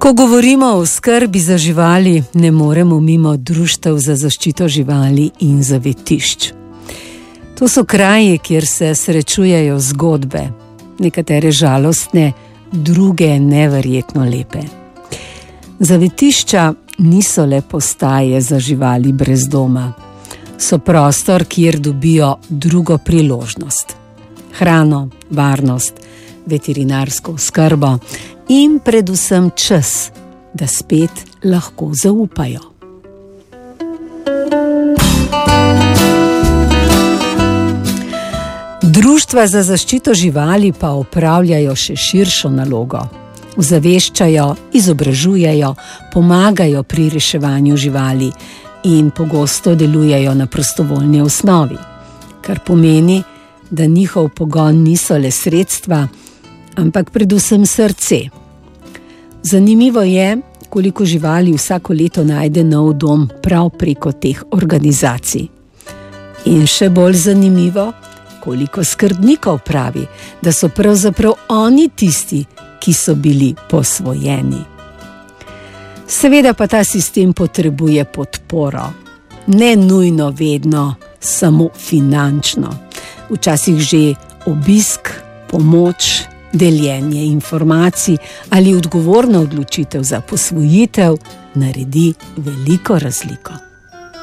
Ko govorimo o skrbi za živali, ne moremo mimo društev za zaščito živali in zavetišč. To so kraji, kjer se srečujejo zgodbe, nekatere žalostne, druge neverjetno lepe. Zavetišča niso le postaje za živali brez doma. So prostor, kjer dobijo drugo priložnost. Hrano, varnost, veterinarsko oskrbo in predvsem čas, da spet lahko zaupajo. Društva za zaščito živali pa opravljajo še širšo nalogo. Ozaveščajo, izobražujejo, pomagajo pri reševanju živali in pogosto delujejo na prostovoljni osnovi, kar pomeni, da njihov pogon niso le sredstva, ampak predvsem srce. Zanimivo je, koliko živali vsako leto najde nov dom prav preko teh organizacij. In še bolj zanimivo, koliko skrbnikov pravi, da so pravzaprav oni tisti, ki so bili posvojeni. Seveda pa ta sistem potrebuje podporo, ne nujno vedno samo finančno. Včasih že obisk, pomoč, deljenje informacij ali odgovorna odločitev za posvojitev naredi veliko razliko.